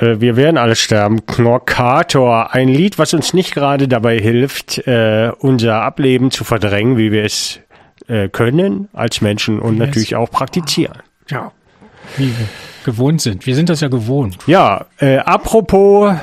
Wir werden alle sterben. Knorkator, ein Lied, was uns nicht gerade dabei hilft, unser Ableben zu verdrängen, wie wir es können als Menschen und natürlich auch praktizieren. Ja, wie wir gewohnt sind. Wir sind das ja gewohnt. Ja, apropos,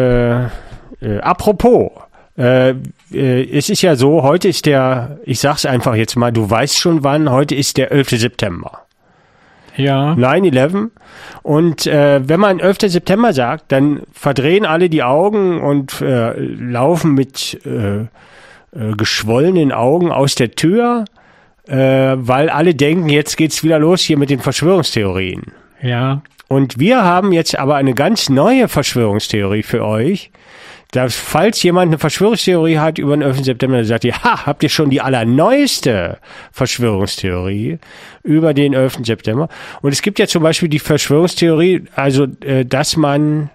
es ist ja so, heute ist ich sag's einfach jetzt mal, du weißt schon wann, heute ist der 11. September. Ja. 9/11. Und wenn man 11. September sagt, dann verdrehen alle die Augen und laufen mit geschwollenen Augen aus der Tür, weil alle denken, jetzt geht's wieder los hier mit den Verschwörungstheorien. Ja. Und wir haben jetzt aber eine ganz neue Verschwörungstheorie für euch. Dass, falls jemand eine Verschwörungstheorie hat über den 11. September, dann sagt ihr, habt ihr schon die allerneueste Verschwörungstheorie über den 11. September? Und es gibt ja zum Beispiel die Verschwörungstheorie, also, dass man,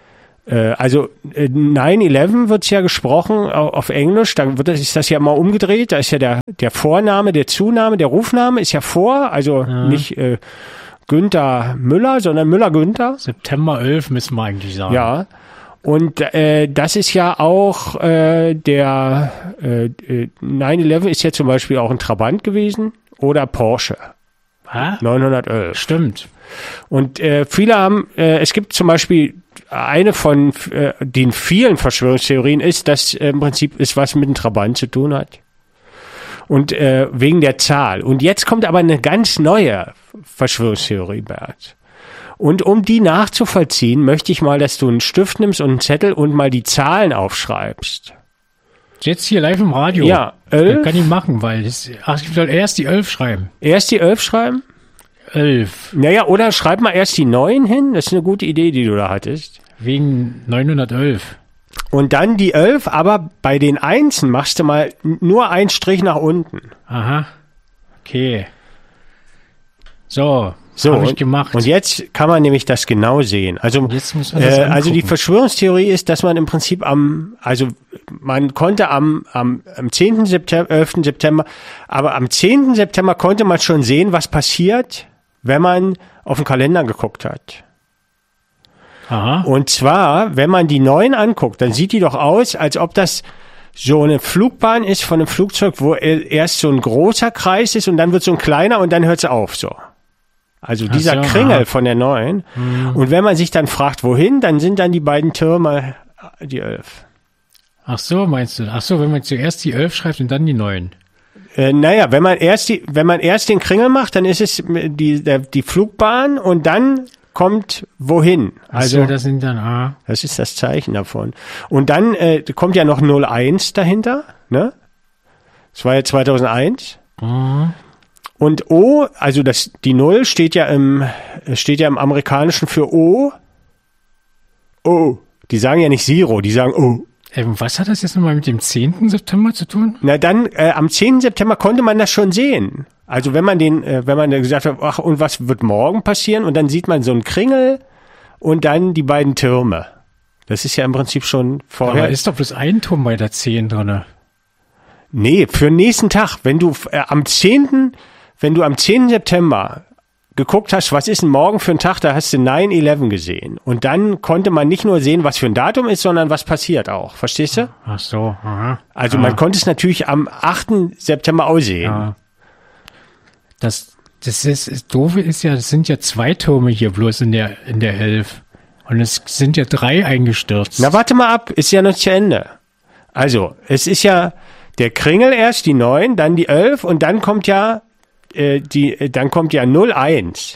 9/11 wird's ja gesprochen auf Englisch, dann ist das ja immer umgedreht, da ist ja der Vorname, der Zunahme, der Rufname ist ja vor, also nicht Günther Müller, sondern Müller-Günther. September 11 müssen wir eigentlich sagen. Ja. Und das ist ja auch 9/11 ist ja zum Beispiel auch ein Trabant gewesen oder Porsche. 911. Stimmt. Und viele haben, es gibt zum Beispiel eine von den vielen Verschwörungstheorien ist, dass im Prinzip es was mit dem Trabant zu tun hat. Und wegen der Zahl. Und jetzt kommt aber eine ganz neue Verschwörungstheorie, Bert. Und um die nachzuvollziehen, möchte ich mal, dass du einen Stift nimmst und einen Zettel und mal die Zahlen aufschreibst. Jetzt hier live im Radio. Ja, 11. Das kann ich machen, weil ich soll erst die 11 schreiben. Erst die 11 schreiben? 11. Naja, oder schreib mal erst die 9 hin. Das ist eine gute Idee, die du da hattest. Wegen 911. Und dann die 11, aber bei den Einsen machst du mal nur einen Strich nach unten. Aha. Okay. So, So, habe ich gemacht. Und jetzt kann man nämlich das genau sehen. Also, Jetzt muss man das also die angucken. Verschwörungstheorie ist, dass man im Prinzip man konnte am 10. September, 11. September, aber am 10. September konnte man schon sehen, was passiert, wenn man auf den Kalender geguckt hat. Aha. Und zwar, wenn man die 9 anguckt, dann sieht die doch aus, als ob das so eine Flugbahn ist von einem Flugzeug, wo erst so ein großer Kreis ist und dann wird so ein kleiner und dann hört es auf so. Also dieser Kringel von der 9. Und wenn man sich dann fragt, wohin, dann sind dann die beiden Türme die 11. Ach so, meinst du? Ach so, wenn man zuerst die 11 schreibt und dann die 9. Naja, wenn man erst den Kringel macht, dann ist es die Flugbahn und dann kommt wohin. Also, Ach so, das sind dann, das ist das Zeichen davon. Und dann kommt ja noch 01 dahinter, ne? Das war ja 2001. Und O, also die 0 steht ja im Amerikanischen für O. O. Die sagen ja nicht Zero, die sagen O. Was hat das jetzt nochmal mit dem 10. September zu tun? Na dann, am 10. September konnte man das schon sehen. Also wenn man gesagt hat, ach, und was wird morgen passieren? Und dann sieht man so einen Kringel und dann die beiden Türme. Das ist ja im Prinzip schon vorher. Aber ist doch bloß ein Turm bei der 10 drinne. Nee, für den nächsten Tag, wenn du am 10. September geguckt hast, was ist denn morgen für ein Tag, da hast du 9/11 gesehen. Und dann konnte man nicht nur sehen, was für ein Datum ist, sondern was passiert auch. Verstehst du? Ach so, aha. Also man konnte es natürlich am 8. September auch sehen. Ja. Das Doofe ist ja, es sind ja 2 Türme hier bloß in der 11. Und es sind ja 3 eingestürzt. Na, warte mal ab, ist ja noch zu Ende. Also, es ist ja der Kringel erst, die 9, dann die 11 und dann kommt ja 01.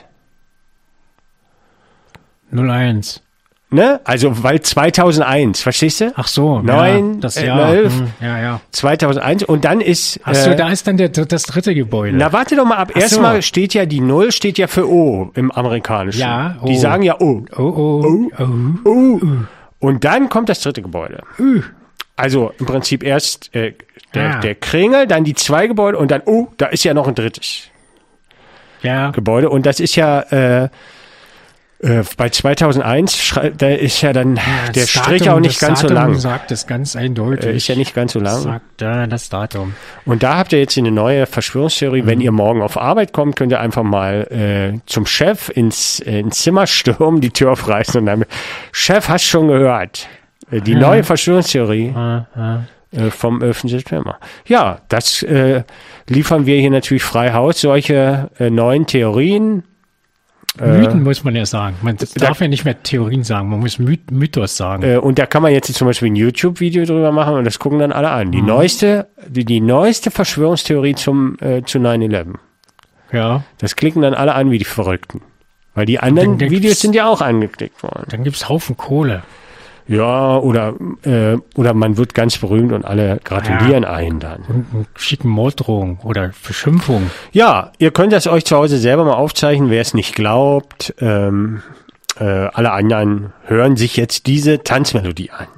01. Ne? Also, weil 2001, verstehst du? Ach so, 9, ja, das Jahr. 11, ja. 2001 und dann ist... Ach so, da ist dann das dritte Gebäude. Na, warte doch mal ab. Ach Erstmal steht ja die 0 steht ja für O im Amerikanischen. Ja, O. Die sagen ja O. Oh. Und dann kommt das dritte Gebäude. Also im Prinzip erst der Kringel, dann die 2 Gebäude und dann, da ist ja noch ein drittes Ja. Gebäude. Und das ist ja Bei 2001, da ist ja dann der das Strich Datum, auch nicht ganz so Datum lang. sagt es ganz eindeutig. Ist ja nicht ganz so lang. Sagt das Datum. Und da habt ihr jetzt eine neue Verschwörungstheorie. Wenn ihr morgen auf Arbeit kommt, könnt ihr einfach mal zum Chef ins Zimmer stürmen, die Tür aufreißen und dann, Chef, hast schon gehört? Die neue Verschwörungstheorie vom 11. September. Ja, das liefern wir hier natürlich frei Haus, solche neuen Theorien. Mythen muss man ja sagen. Man darf ja nicht mehr Theorien sagen, man muss Mythos sagen. Und da kann man jetzt zum Beispiel ein YouTube-Video drüber machen und das gucken dann alle an. Die neueste Verschwörungstheorie zu 9/11. Ja. Das klicken dann alle an wie die Verrückten. Weil die anderen Videos sind ja auch angeklickt worden. Dann gibt's Haufen Kohle. Ja, oder man wird ganz berühmt und alle gratulieren einen dann. Und schicken Morddrohungen oder Beschimpfungen. Ja, ihr könnt das euch zu Hause selber mal aufzeichnen, wer es nicht glaubt. Alle anderen hören sich jetzt diese Tanzmelodie an.